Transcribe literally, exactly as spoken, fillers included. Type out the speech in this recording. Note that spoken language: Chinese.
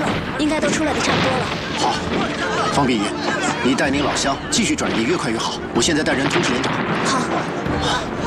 了，应该都出来的差不多了。 好，方碧云，你带领老乡继续转移，越快越好。我现在带人通知连长。 好。